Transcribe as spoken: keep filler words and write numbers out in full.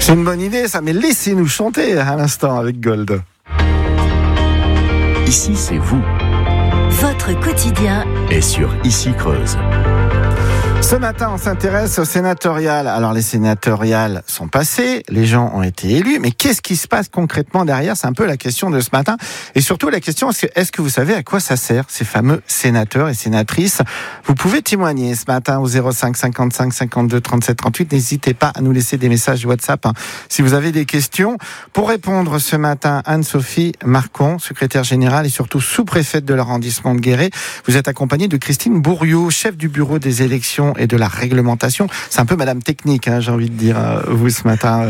C'est une bonne idée ça, mais laissez-nous chanter à l'instant avec Gold. Ici, c'est vous. Votre quotidien Et sur Ici Creuse. Ce matin, on s'intéresse aux sénatoriales. Alors, les sénatoriales sont passées, les gens ont été élus, mais qu'est-ce qui se passe concrètement derrière? C'est un peu la question de ce matin. Et surtout, la question, est-ce que, est-ce que vous savez à quoi ça sert, ces fameux sénateurs et sénatrices? Vous pouvez témoigner ce matin au zéro cinq cinquante-cinq cinquante-deux trente-sept trente-huit. N'hésitez pas à nous laisser des messages WhatsApp hein, si vous avez des questions. Pour répondre ce matin, Anne-Sophie Marcon, secrétaire générale et surtout sous-préfète de l'arrondissement de Guéret. Vous êtes accompagnée de Christine Bourriot, chef du bureau des élections et de la réglementation. C'est un peu Madame Technique, hein, j'ai envie de dire, euh, vous ce matin.